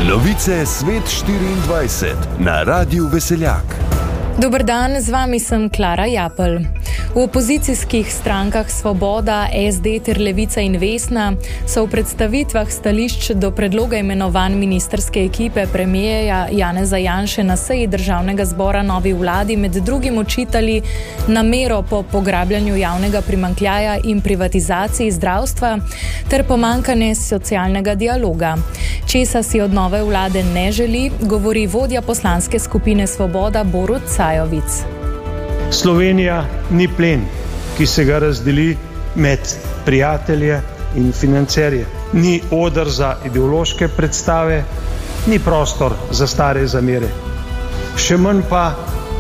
Novice Svet 24 na Radiu Veseljak. Dober dan, z vami sem Klara Japelj. V opozicijskih strankah Svoboda, SD ter Levica in Vesna so v predstavitvah stališč do predloga imenovanj ministrske ekipe premijeja Janeza Janše na seji Državnega zbora novi vladi med drugim očitali namero po pograbljanju javnega primanjkljaja in privatizaciji zdravstva ter pomanjkanje socialnega dialoga. Česa si od nove vlade ne želi, govori vodja poslanske skupine Svoboda Borut Sajovic. Slovenija ni plen, ki se ga razdeli med prijatelje in financerje. Ni oder za ideološke predstave, ni prostor za stare zamere. Še manj pa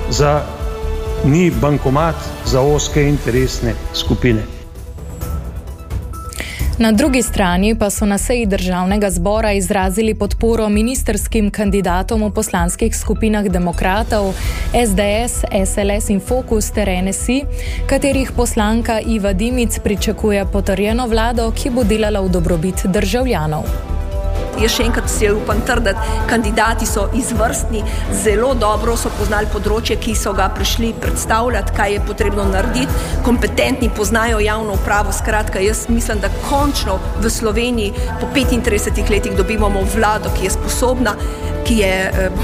ni bankomat za ozke interesne skupine. Na drugi strani pa so na seji Državnega zbora izrazili podporo ministrskim kandidatom v poslanskih skupinah Demokratov, SDS, SLS in Fokus ter NSI, katerih poslanka Iva Dimic pričakuje potrjeno vlado, ki bo delala v dobrobit državljanov. Jaz še enkrat si upam trditi, kandidati so izvrstni, zelo dobro so poznali področje, ki so ga prišli predstavljati, kaj je potrebno narediti, kompetentni, poznajo javno upravo. Skratka, jaz mislim, da končno v Sloveniji po 35 letih dobivamo vlado, ki je sposobna, ki je,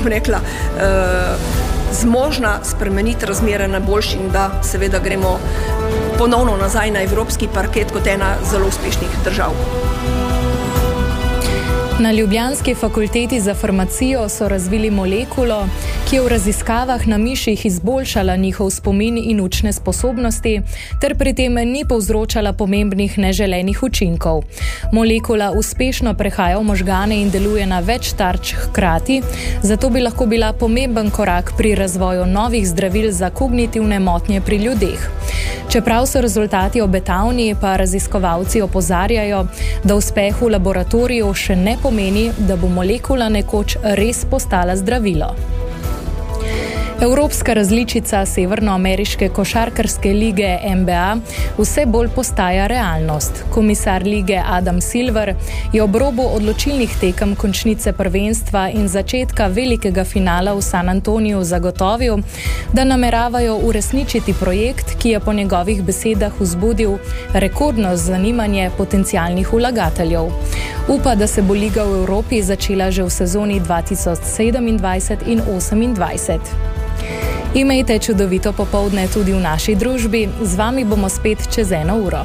zmožna spremeniti razmere na boljši in da seveda gremo ponovno nazaj na evropski parket kot ena zelo uspešnih držav. Na ljubljanski fakulteti za farmacijo so razvili molekulo, ki je v raziskavah na miših izboljšala njihov spomin in učne sposobnosti, ter pri tem ni povzročala pomembnih neželenih učinkov. Molekula uspešno prehaja v možgane in deluje na več tarč hkrati, zato bi lahko bila pomemben korak pri razvoju novih zdravil za kognitivne motnje pri ljudeh. Čeprav so rezultati obetavni, pa raziskovalci opozarjajo, da uspeh v laboratoriju še ne pomeni, da bo molekula nekoč res postala zdravilo. Evropska različica Severnoameriške košarkarske lige NBA vse bolj postaja realnost. Komisar lige Adam Silver je ob robu odločilnih tekem končnice prvenstva in začetka velikega finala v San Antoniju zagotovil, da nameravajo uresničiti projekt, ki je po njegovih besedah vzbudil rekordno zanimanje potencialnih vlagateljev. Upa, da se bo liga v Evropi začela že v sezoni 2027 in 2028. Imejte čudovito popoldne tudi v naši družbi, z vami bomo spet čez 1 uro.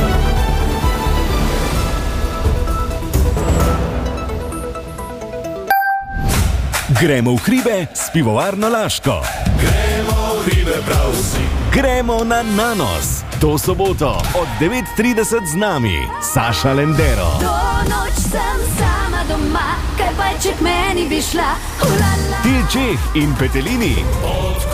Gremo v hribe s pivovarno Laško. Gremo v hribe prav vsi. Gremo na Nanos. To soboto od 9:30 z nami, Saša Lendero. Do noč sem sama doma, kaj pa če k meni bi šla. Til Čeh in Petelini.